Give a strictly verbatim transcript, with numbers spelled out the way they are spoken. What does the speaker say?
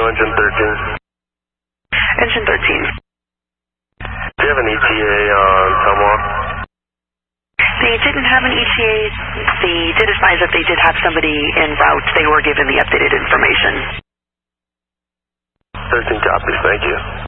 engine thirteen. Engine thirteen. Do you have an E T A on Tumwa? They didn't have an E T A. They did advise that they did have somebody en route. They were given the updated information. thirteen copies, thank you.